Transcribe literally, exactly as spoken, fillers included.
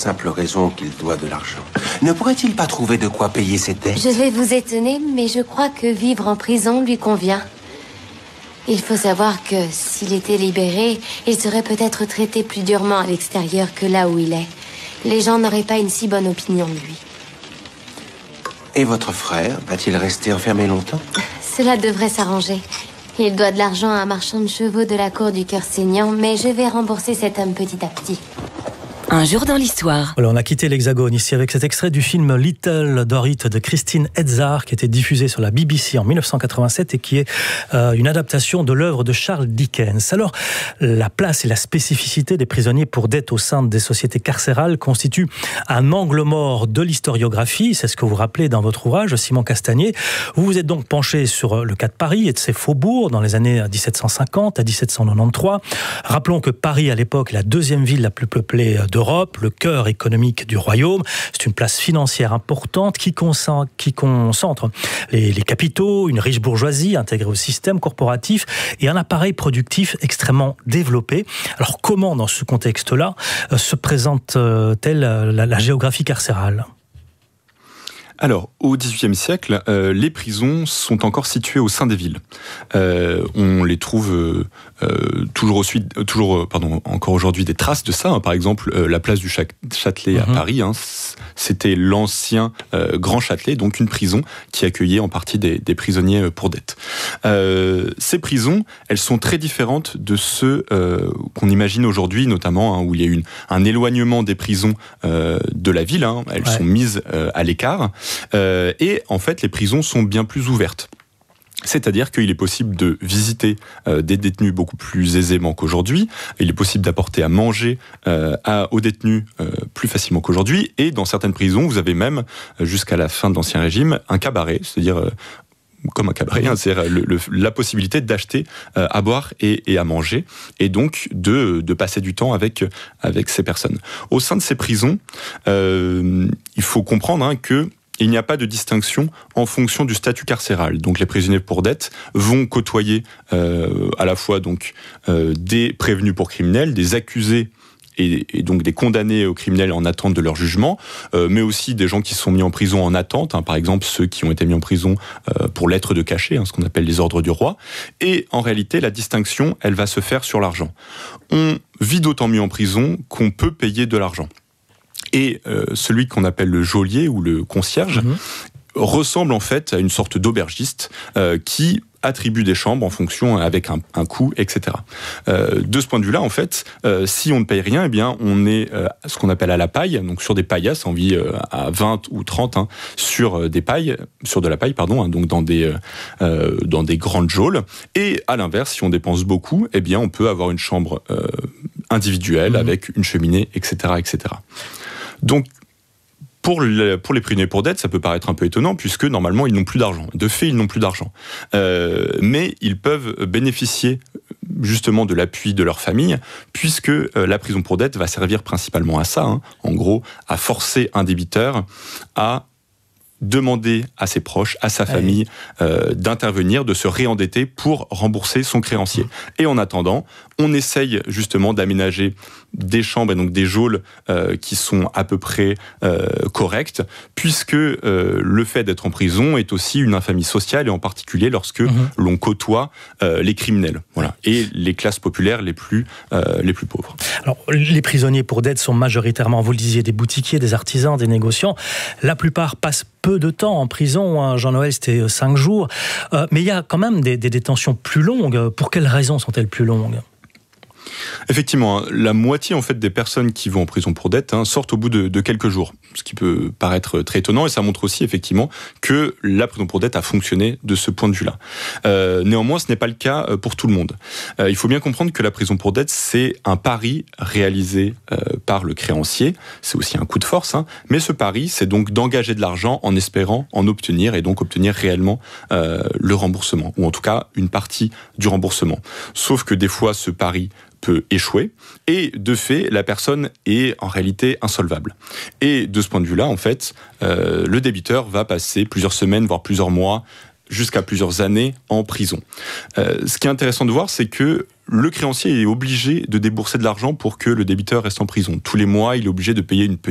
simple raison qu'il doit de l'argent. Ne pourrait-il pas trouver de quoi payer ses dettes? Je vais vous étonner, mais je crois que vivre en prison lui convient. Il faut savoir que s'il était libéré, il serait peut-être traité plus durement à l'extérieur que là où il est. Les gens n'auraient pas une si bonne opinion de lui. Et votre frère, va-t-il rester enfermé longtemps? Cela devrait s'arranger. Il doit de l'argent à un marchand de chevaux de la cour du cœur saignant, mais je vais rembourser cet homme petit à petit. Un jour dans l'histoire. Alors on a quitté l'Hexagone ici avec cet extrait du film Little Dorrit de Christine Edzard qui était diffusé sur la B B C en dix-neuf cent quatre-vingt-sept et qui est euh, une adaptation de l'œuvre de Charles Dickens. Alors la place et la spécificité des prisonniers pour dette au sein des sociétés carcérales constituent un angle mort de l'historiographie, c'est ce que vous rappelez dans votre ouvrage, Simon Castagnier. Vous vous êtes donc penché sur le cas de Paris et de ses faubourgs dans les années dix-sept cent cinquante à dix-sept cent quatre-vingt-treize. Rappelons que Paris à l'époque est la deuxième ville la plus peuplée de Europe, le cœur économique du royaume. C'est une place financière importante qui concentre, qui concentre les, les capitaux, une riche bourgeoisie intégrée au système corporatif et un appareil productif extrêmement développé. Alors comment, dans ce contexte-là, se présente-t-elle la, la géographie carcérale ? Alors, au dix-huitième siècle, euh, les prisons sont encore situées au sein des villes. Euh, on les trouve euh, euh, toujours, au suite, euh, toujours euh, pardon, encore aujourd'hui des traces de ça. Hein. Par exemple, euh, la place du Châtelet à mmh. Paris, hein, c'était l'ancien euh, Grand Châtelet, donc une prison qui accueillait en partie des, des prisonniers pour dette. Euh, ces prisons, elles sont très différentes de ceux euh, qu'on imagine aujourd'hui, notamment hein, où il y a une, un éloignement des prisons euh, de la ville. Hein. Elles ouais. sont mises euh, à l'écart. Euh, et en fait, les prisons sont bien plus ouvertes. C'est-à-dire qu'il est possible de visiter euh, des détenus beaucoup plus aisément qu'aujourd'hui. Il est possible d'apporter à manger euh, à, aux détenus euh, plus facilement qu'aujourd'hui. Et dans certaines prisons, vous avez même, jusqu'à la fin de l'Ancien Régime, un cabaret, c'est-à-dire... Euh, comme un cabaret, hein, c'est le, le, la possibilité d'acheter euh, à boire et, et à manger, et donc de, de passer du temps avec, avec ces personnes. Au sein de ces prisons, euh, il faut comprendre hein, que il n'y a pas de distinction en fonction du statut carcéral. Donc les prisonniers pour dette vont côtoyer euh, à la fois donc, euh, des prévenus pour criminels, des accusés Et, et donc des condamnés aux criminels en attente de leur jugement, euh, mais aussi des gens qui sont mis en prison en attente, hein, par exemple ceux qui ont été mis en prison euh, pour lettres de cachet, hein, ce qu'on appelle les ordres du roi. Et en réalité, la distinction, elle va se faire sur l'argent. On vit d'autant mieux en prison qu'on peut payer de l'argent. Et euh, celui qu'on appelle le geôlier ou le concierge mmh. ressemble en fait à une sorte d'aubergiste euh, qui attribue des chambres en fonction avec un, un coût, et cetera. Euh, de ce point de vue-là, en fait, euh, si on ne paye rien, eh bien, on est euh, ce qu'on appelle à la paille, donc sur des paillasses, on vit euh, à vingt ou trente hein, sur des pailles, sur de la paille, pardon, hein, donc dans des euh, dans des grandes geôles. Et à l'inverse, si on dépense beaucoup, eh bien, on peut avoir une chambre euh, individuelle mmh. avec une cheminée, et cetera, et cetera. Donc Pour, le, pour les prisonniers pour dette, ça peut paraître un peu étonnant, puisque normalement, ils n'ont plus d'argent. De fait, ils n'ont plus d'argent. Euh, mais ils peuvent bénéficier justement de l'appui de leur famille, puisque euh, la prison pour dette va servir principalement à ça, hein, en gros, à forcer un débiteur à demander à ses proches, à sa famille, euh, d'intervenir, de se réendetter pour rembourser son créancier. Et en attendant, on essaye justement d'aménager des chambres et donc des geôles euh, qui sont à peu près euh, correctes, puisque euh, le fait d'être en prison est aussi une infamie sociale, et en particulier lorsque mmh. l'on côtoie euh, les criminels, voilà, et les classes populaires les plus, euh, les plus pauvres. Alors, les prisonniers pour dette sont majoritairement, vous le disiez, des boutiquiers, des artisans, des négociants. La plupart passent peu de temps en prison, hein. Jean-Noël, c'était cinq jours. Euh, mais il y a quand même des, des détentions plus longues. Pour quelles raisons sont-elles plus longues ? Effectivement, la moitié en fait des personnes qui vont en prison pour dette hein, sortent au bout de, de quelques jours, ce qui peut paraître très étonnant, et ça montre aussi effectivement que la prison pour dette a fonctionné de ce point de vue-là. Euh, néanmoins, ce n'est pas le cas pour tout le monde. Euh, il faut bien comprendre que la prison pour dette, c'est un pari réalisé euh, par le créancier, c'est aussi un coup de force, hein, mais ce pari, c'est donc d'engager de l'argent en espérant en obtenir, et donc obtenir réellement euh, le remboursement, ou en tout cas une partie du remboursement. Sauf que des fois, ce pari peut échouer, et de fait, la personne est en réalité insolvable. Et de ce point de vue-là, en fait, euh, le débiteur va passer plusieurs semaines, voire plusieurs mois, jusqu'à plusieurs années en prison. Euh, ce qui est intéressant de voir, c'est que le créancier est obligé de débourser de l'argent pour que le débiteur reste en prison. Tous les mois, il est obligé de payer une petite